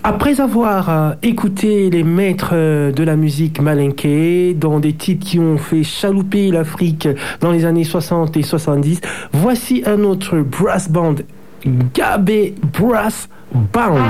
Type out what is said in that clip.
Après avoir écouté les maîtres de la musique malinké dans des titres qui ont fait chalouper l'Afrique dans les années 60 et 70, voici un autre brass band, Gabé Brass Band.